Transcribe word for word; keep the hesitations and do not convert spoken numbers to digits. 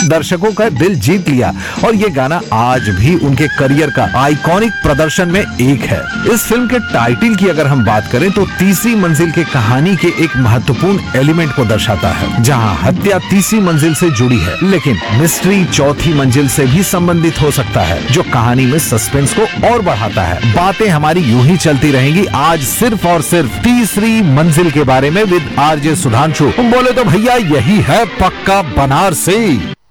दर्शकों का दिल जीत लिया और ये गाना आज भी उनके करियर का आइकॉनिक प्रदर्शन में एक है। इस फिल्म के टाइटल की अगर हम बात करें तो तीसरी मंजिल के कहानी के एक महत्वपूर्ण एलिमेंट को दर्शाता है, जहां हत्या तीसरी मंजिल से जुड़ी है, लेकिन मिस्ट्री चौथी मंजिल से भी संबंधित हो सकता है, जो कहानी में सस्पेंस को और बढ़ाता है। बातें हमारी यूं ही चलती रहेंगी आज सिर्फ और सिर्फ तीसरी मंजिल के बारे में विद आरजे सुधांशु। बोले तो भैया यही है पक्का बनारसी।